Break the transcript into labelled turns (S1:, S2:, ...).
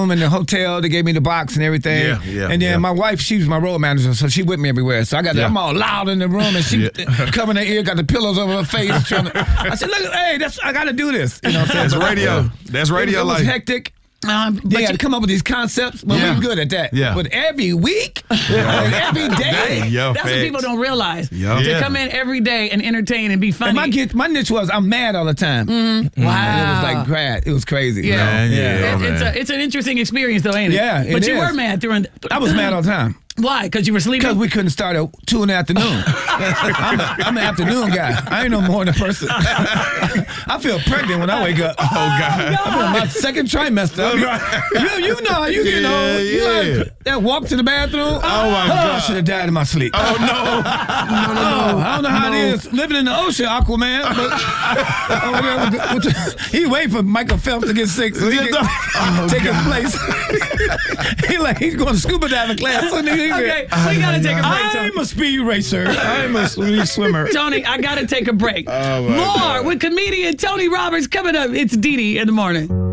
S1: room in the hotel. They gave me the box and everything. And then my wife, she was my road manager, so she with me everywhere. So I'm all loud in the room, and she covering her ear, got the pillows over her face. I said, look, hey, I got to do this. You know what I'm saying?
S2: That's radio. That's radio life.
S1: It was hectic. They had to come up with these concepts, but we're good at that. But every week, every day,
S3: that's what people don't realize. To come in every day and entertain and be funny.
S1: And my niche was I'm mad all the time.
S3: Wow.
S1: And it was like grad. It was crazy.
S3: It's an interesting experience, though, ain't it?
S1: Yeah,
S3: but you were mad during.
S1: I was mad all the time.
S3: Why? Because you were sleeping?
S1: Because we couldn't start at 2 in the afternoon. I'm an afternoon guy. I ain't no morning person. I feel pregnant when I wake up.
S2: Oh, God.
S1: I'm in my second trimester. You know how you get old. You like that walk to the bathroom.
S2: Oh, my God.
S1: I should have died in my sleep.
S2: Oh, no.
S1: I don't know how it is living in the ocean, Aquaman. But he waiting for Michael Phelps to get sick so he can take his place. He's going to scuba diving class.
S3: Okay, we gotta take a break, Tony.
S1: I'm a speed racer. I'm a speed swimmer.
S3: Tony, I gotta take a break. More with comedian Tony Roberts coming up. It's Dee Dee in the morning.